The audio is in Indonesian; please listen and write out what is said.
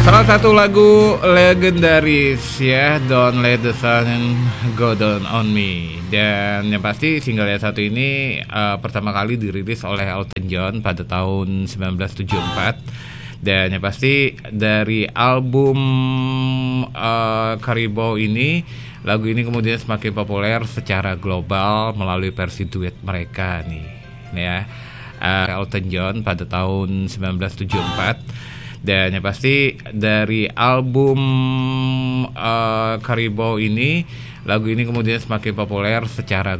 Salah satu lagu legendaris ya, Don't Let the Sun Go Down on Me. Dan yang pasti single yang satu ini pertama kali dirilis oleh Elton John pada tahun 1974. Dan yang pasti dari album Caribou ini, lagu ini kemudian semakin populer secara global melalui versi duet mereka nih ya. Elton John pada tahun 1974. Dan yang pasti dari album Caribou ini, lagu ini kemudian semakin populer secara